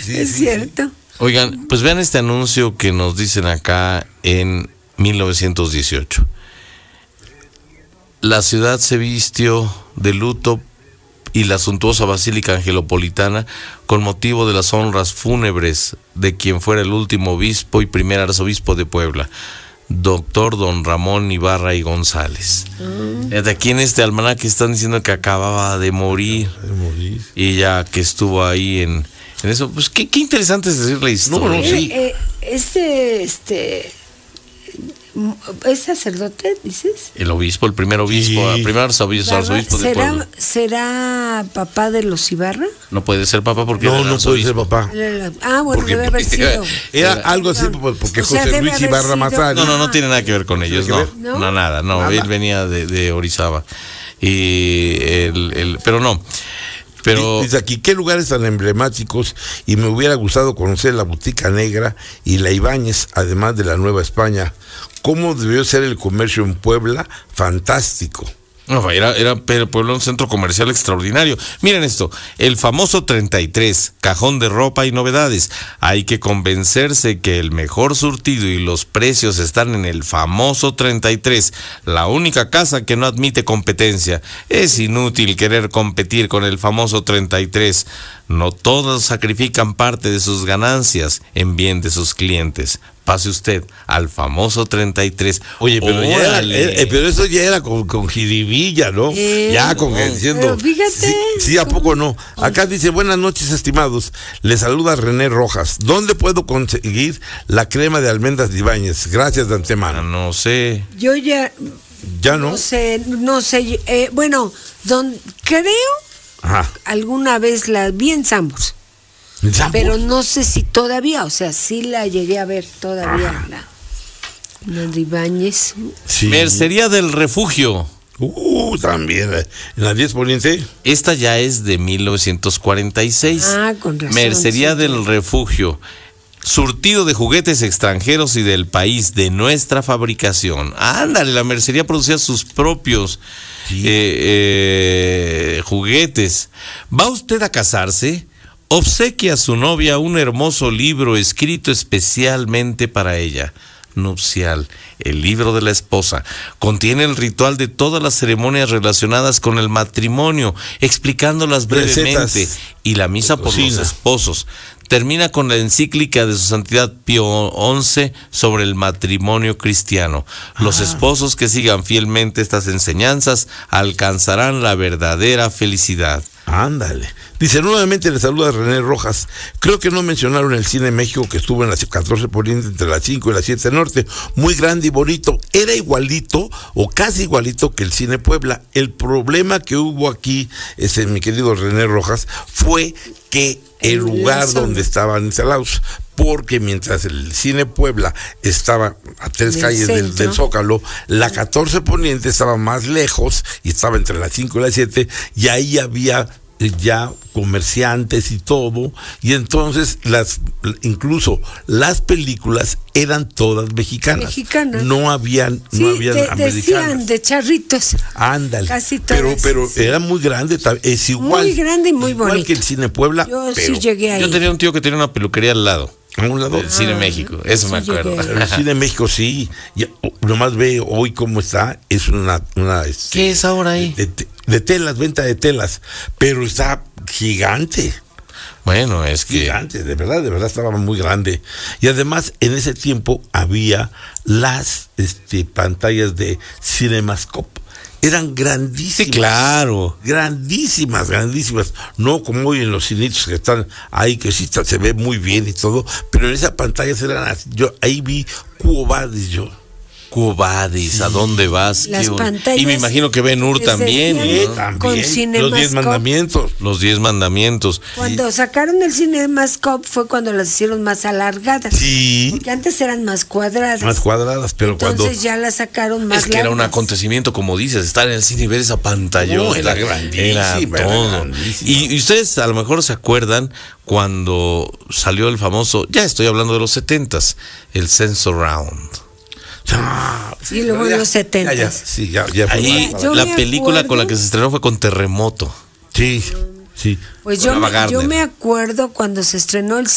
Es cierto. Oigan, pues vean este anuncio que nos dicen acá en 1918. La ciudad se vistió de luto y la suntuosa Basílica Angelopolitana con motivo de las honras fúnebres de quien fuera el último obispo y primer arzobispo de Puebla, doctor don Ramón Ibarra y González. De aquí en este almanaque están diciendo que acababa de morir. Y ya que estuvo ahí en eso, pues qué interesante es decir la historia. Sí. ¿Es sacerdote, dices? El obispo, el primer obispo, el primer arzobispo de Puebla. ¿Será papá de los Ibarra? No puede ser papá porque no puede ser papá. Bueno, debe haber sido. Era algo así porque José Luis Ibarra Mazari. No tiene nada que ver con ellos, nada. Él venía de Orizaba. Pero no. Pero dice aquí, ¿qué lugares tan emblemáticos? Y me hubiera gustado conocer la Botica Negra y la Ibáñez, además de la Nueva España. ¿Cómo debió ser el comercio en Puebla? Fantástico. No, era Puebla un centro comercial extraordinario. Miren esto, el famoso 33, cajón de ropa y novedades. Hay que convencerse que el mejor surtido y los precios están en el famoso 33, la única casa que no admite competencia. Es inútil querer competir con el famoso 33. No todos sacrifican parte de sus ganancias en bien de sus clientes. Pase usted al famoso 33. Oye, pero pero eso ya era con jiribilla, ¿no? Ya diciendo. Pero fíjate. Sí, ¿a poco no? Acá dice, buenas noches, estimados. Les saluda René Rojas. ¿Dónde puedo conseguir la crema de almendras de Ibáñez? Gracias de antemano. No sé. Yo ya no sé. Bueno, creo alguna vez la vi en Sambors. Pero no sé si todavía, o sea, sí la llegué a ver todavía, la de Ibáñez. Sí. Mercería del Refugio. También, en la 10 Poniente. Esta ya es de 1946. Con razón. Mercería del Refugio. Surtido de juguetes extranjeros y del país, de nuestra fabricación. Ándale, la mercería producía sus propios juguetes. ¿Va usted a casarse? Obsequia a su novia un hermoso libro escrito especialmente para ella. Nupcial, el libro de la esposa. Contiene el ritual de todas las ceremonias relacionadas con el matrimonio, explicándolas brevemente, y la misa por los esposos. Termina con la encíclica de su santidad Pío XI sobre el matrimonio cristiano. Los esposos que sigan fielmente estas enseñanzas alcanzarán la verdadera felicidad. Ándale. Dice, nuevamente le saluda René Rojas. Creo que no mencionaron el Cine México que estuvo en la 14 Poniente entre las 5 y las 7 Norte. Muy grande y bonito. Era igualito o casi igualito que el Cine Puebla. El problema que hubo aquí, mi querido René Rojas, fue que el lugar donde estaban instalados, porque mientras el Cine Puebla estaba a 3 calles del Zócalo, la 14 Poniente estaba más lejos y estaba entre las 5 y las 7, y ahí había ya comerciantes y todo, y entonces incluso las películas eran todas mexicanas. No habían americanas. Decían de charritos. Ándale. Casi todas. Pero era muy grande, es igual. Muy grande y muy bonito. Igual que el Cine Puebla. Sí llegué ahí. Yo tenía un tío que tenía una peluquería al lado. ¿A un lado? El Cine México, eso me acuerdo. El Cine México, sí. Nomás ve hoy cómo está. Es una ¿qué es ahora ahí? De telas, venta de telas. Pero está gigante. Bueno, es que... Gigante, de verdad estaba muy grande. Y además, en ese tiempo había las pantallas de Cinemascope. Eran grandísimas. Sí, claro. Grandísimas. No como hoy en los cinitos que están ahí, que sí se ve muy bien y todo. Pero en esas pantallas eran así. Yo ahí vi Quo Vadis, Quo Vadis, ¿a dónde vas? Las pantallas. Y me imagino que Ben Hur también, ¿no? También. Con Los 10 mandamientos. Los 10 mandamientos. Cuando sacaron el Cinemascope fue cuando las hicieron más alargadas. Sí. Porque antes eran más cuadradas. Pero entonces ya las sacaron más largas. Era un acontecimiento, como dices, estar en el cine y ver esa pantallota. Era grandísima. Era todo. Y ustedes a lo mejor se acuerdan cuando salió el famoso, ya estoy hablando de los 70s, el Sensurround. Y luego en los 70. Ahí la película con la que se estrenó fue con Terremoto. Sí. Pues yo me acuerdo cuando se estrenó el